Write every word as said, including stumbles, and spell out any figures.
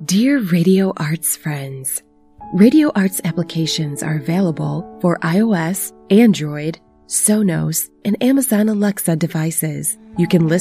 Dear Radio Arts friends, Radio Arts applications are available for iOS, Android, Sonos, and Amazon Alexa devices. You can listen